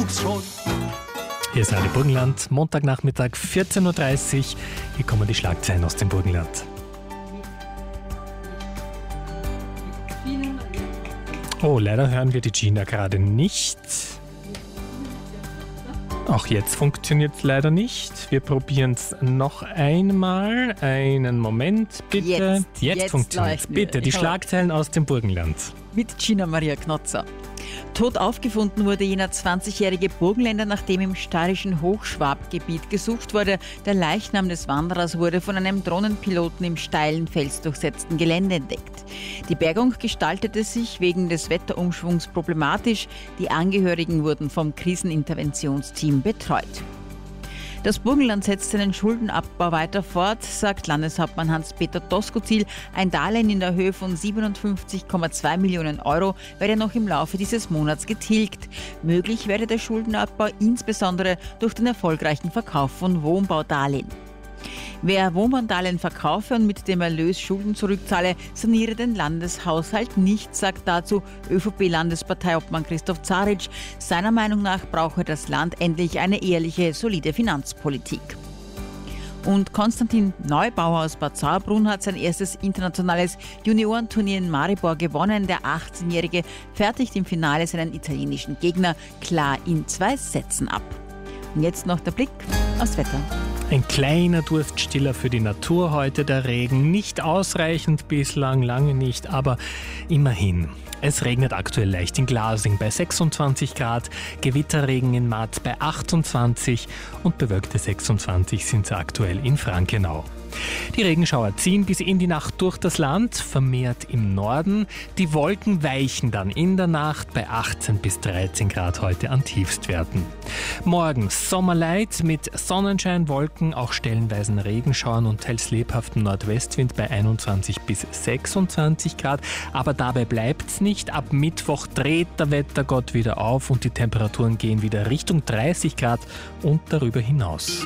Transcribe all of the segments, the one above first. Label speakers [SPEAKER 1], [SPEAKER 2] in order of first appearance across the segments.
[SPEAKER 1] gibt's schon.
[SPEAKER 2] Hier ist Radio Burgenland, Montagnachmittag 14.30 Uhr. Hier kommen die Schlagzeilen aus dem Burgenland. Oh, leider hören wir die Gina gerade nicht. Auch jetzt funktioniert es leider nicht. Wir probieren es noch einmal. Einen Moment, bitte. Jetzt funktioniert es. Bitte, die Schlagzeilen aus dem Burgenland.
[SPEAKER 3] Mit Gina Maria Knotzer. Tot aufgefunden wurde jener 20-jährige Burgenländer, nachdem im steirischen Hochschwabgebiet gesucht wurde. Der Leichnam des Wanderers wurde von einem Drohnenpiloten im steilen, felsdurchsetzten Gelände entdeckt. Die Bergung gestaltete sich wegen des Wetterumschwungs problematisch. Die Angehörigen wurden vom Kriseninterventionsteam betreut. Das Burgenland setzt seinen Schuldenabbau weiter fort, sagt Landeshauptmann Hans-Peter Doskozil. Ein Darlehen in der Höhe von 57,2 Millionen Euro werde noch im Laufe dieses Monats getilgt. Möglich werde der Schuldenabbau insbesondere durch den erfolgreichen Verkauf von Wohnbaudarlehen. Wer Wohnbaudarlehen verkaufe und mit dem Erlös Schulden zurückzahle, saniere den Landeshaushalt nicht, sagt dazu ÖVP-Landesparteiobmann Christoph Zaric. Seiner Meinung nach brauche das Land endlich eine ehrliche, solide Finanzpolitik. Und Konstantin Neubauer aus Bad Sauerbrunn hat sein erstes internationales Juniorenturnier in Maribor gewonnen. Der 18-Jährige fertigt im Finale seinen italienischen Gegner klar in 2 Sätzen ab. Und jetzt noch der Blick aufs Wetter.
[SPEAKER 2] Ein kleiner Durststiller für die Natur heute, der Regen. Nicht ausreichend bislang, lange nicht, aber immerhin. Es regnet aktuell leicht in Glasing bei 26 Grad, Gewitterregen in Marz bei 28 und bewölkte 26 sind es aktuell in Frankenau. Die Regenschauer ziehen bis in die Nacht durch das Land, vermehrt im Norden. Die Wolken weichen dann in der Nacht bei 18 bis 13 Grad heute an Tiefstwerten. Morgen Sommerlight mit Sonnenschein, Wolken, auch stellenweisen Regenschauern und teils lebhaftem Nordwestwind bei 21 bis 26 Grad. Aber dabei bleibt's nicht. Ab Mittwoch dreht der Wettergott wieder auf und die Temperaturen gehen wieder Richtung 30 Grad und darüber hinaus.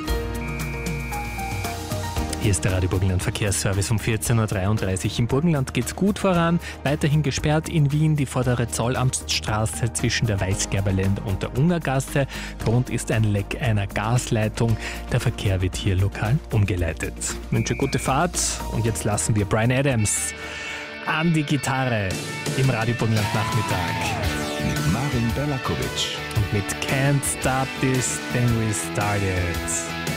[SPEAKER 2] Hier ist der Radio Burgenland Verkehrsservice um 14.33 Uhr. Im Burgenland geht's gut voran. Weiterhin gesperrt in Wien die vordere Zollamtsstraße zwischen der Weißgerberländer und der Ungergasse. Grund ist ein Leck einer Gasleitung. Der Verkehr wird hier lokal umgeleitet. Ich wünsche gute Fahrt und jetzt lassen wir Bryan Adams an die Gitarre im Radio Burgenland Nachmittag.
[SPEAKER 4] Mit Marin Berlakovic.
[SPEAKER 2] Und mit Can't Stop This Thing We Started.